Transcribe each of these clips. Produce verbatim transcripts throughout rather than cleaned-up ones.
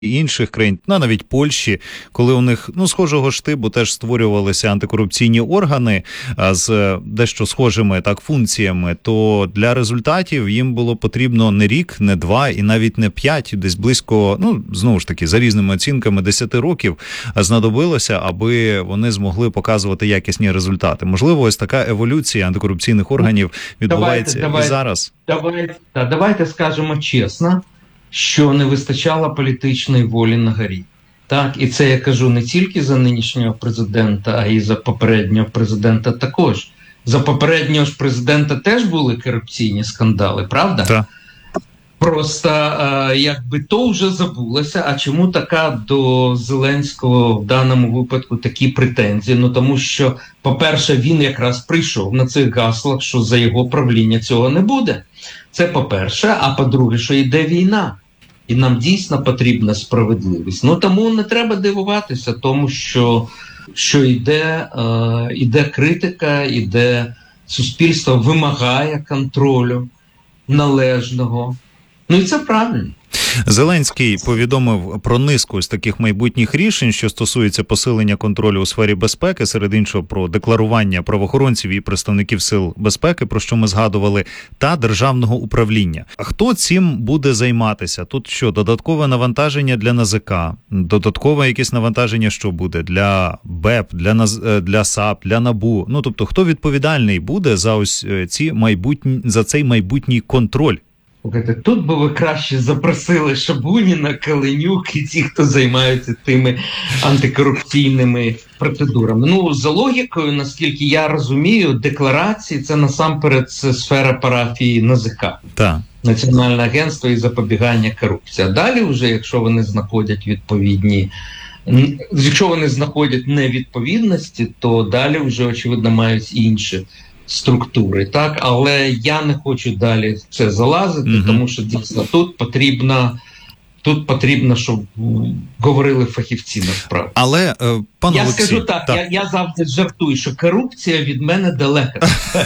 інших країн, ну, навіть Польщі, коли у них, ну, схожого штибу теж створювалися антикорупційні органи а, з дещо схожими так функціями, то для результатів їм було потрібно не рік, не два і навіть не п'ять, десь близько, ну, знову ж таки, за різними оцінками, десяти років знадобилося, аби вони змогли показувати якісні результати. Можливо, ось така еволюція антикорупційних органів відбувається давайте, давайте, і зараз. Давайте, да, давайте скажемо чесно, що не вистачало політичної волі на горі. Так, і це я кажу не тільки за нинішнього президента, а й за попереднього президента також. За попереднього ж президента теж були корупційні скандали, правда? Так. Просто е, якби то вже забулося, а чому така до Зеленського в даному випадку такі претензії? Ну тому що, по-перше, він якраз прийшов на цих гаслах, що за його правління цього не буде. Це по-перше, а по-друге, що йде війна. І нам дійсно потрібна справедливість. Ну тому не треба дивуватися тому, що, що йде, е, йде критика, йде суспільство вимагає контролю належного. Ну і це правильно. Зеленський повідомив про низку з таких майбутніх рішень, що стосуються посилення контролю у сфері безпеки, серед іншого про декларування правоохоронців і представників сил безпеки, про що ми згадували, та державного управління. А хто цим буде займатися? Тут що, додаткове навантаження для НАЗК, додаткове якесь навантаження, що буде для БЕП, для НАЗ... для САП, для НАБУ? Ну, тобто, хто відповідальний буде за ось ці майбутні за цей майбутній контроль? Тут би ви краще запросили Шабуніна, Каленюк і ті, хто займаються тими антикорупційними процедурами. Ну, за логікою, наскільки я розумію, декларації – це насамперед сфера парафії НАЗК. Так. Національне агентство із запобігання корупції. А далі вже, якщо вони знаходять відповідні, якщо вони знаходять невідповідності, то далі вже, очевидно, мають інші структури, так, але я не хочу далі в це залазити, mm-hmm. тому що дійсно тут потрібно, тут потрібно, щоб говорили фахівці насправді. Але, е, пане я Олексій, скажу так, так. Я, я завжди жартую, що корупція від мене далека.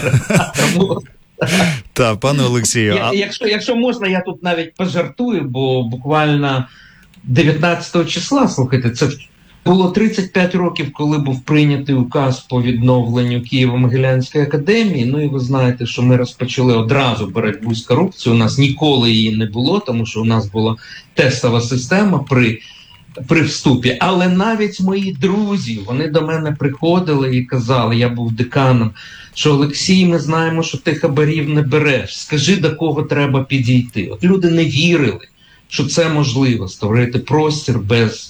Так, пане Олексію. Я, якщо, якщо можна, я тут навіть пожартую, бо буквально дев'ятнадцятого числа, слухайте, це було тридцять п'ять років, коли був прийнятий указ по відновленню Києво-Могилянської академії. Ну і ви знаєте, що ми розпочали одразу боротьбу з корупцією. У нас ніколи її не було, тому що у нас була тестова система при, при вступі. Але навіть мої друзі, вони до мене приходили і казали, я був деканом, що Олексій, ми знаємо, що ти хабарів не береш. Скажи, до кого треба підійти. От люди не вірили, що це можливо, створити простір без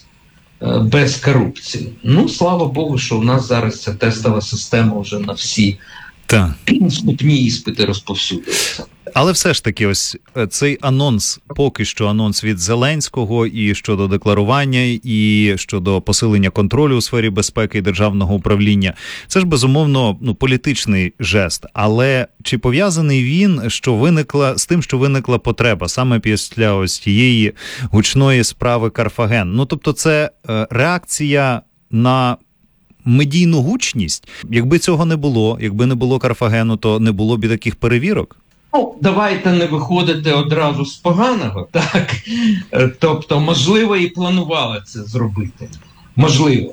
без корупції. Ну, слава Богу, що у нас зараз ця тестова система вже на всі так. вступні іспити розповсюдилася. Але все ж таки, ось цей анонс, поки що анонс від Зеленського і щодо декларування, і щодо посилення контролю у сфері безпеки і державного управління, це ж безумовно ну, політичний жест. Але чи пов'язаний він, що виникла з тим, що виникла потреба саме після ось тієї гучної справи Карфаген? Ну, тобто це е, реакція на медійну гучність? Якби цього не було, якби не було Карфагену, то не було б і таких перевірок? Ну, давайте не виходити одразу з поганого, так? Тобто, можливо, і планували це зробити. Можливо.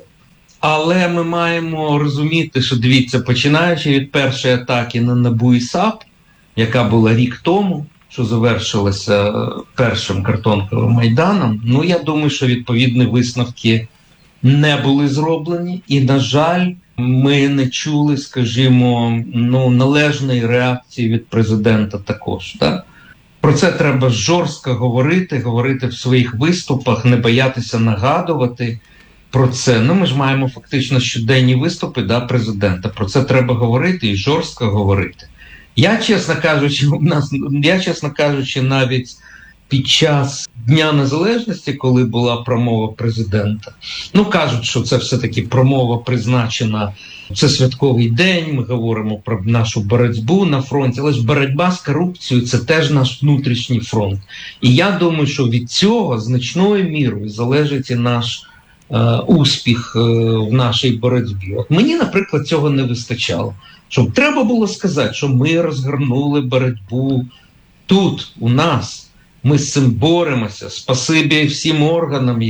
Але ми маємо розуміти, що, дивіться, починаючи від першої атаки на НАБУ і САП, яка була рік тому, що завершилася першим картонковим Майданом, ну, я думаю, що відповідні висновки не були зроблені. І, на жаль, ми не чули, скажімо, ну, належної реакції від президента також. Так? Про це треба жорстко говорити, говорити в своїх виступах, не боятися нагадувати про це. Ну, ми ж маємо фактично щоденні виступи да, президента. Про це треба говорити і жорстко говорити. Я, чесно кажучи, у нас, я, чесно кажучи, навіть під час Дня Незалежності, коли була промова президента, ну, кажуть, що це все-таки промова призначена, це святковий день, ми говоримо про нашу боротьбу на фронті, але ж боротьба з корупцією – це теж наш внутрішній фронт. І я думаю, що від цього значною мірою залежить і наш е, успіх е, в нашій боротьбі. От мені, наприклад, цього не вистачало. Щоб треба було сказати, що ми розгорнули боротьбу тут, у нас, Ми з цим боремося. Спасибі всім органам,